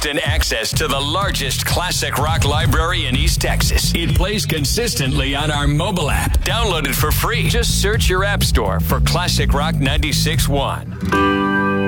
instant access to the largest classic rock library in East Texas. It plays consistently on our mobile app. Download it for free. Just search your app store for Classic Rock 96.1.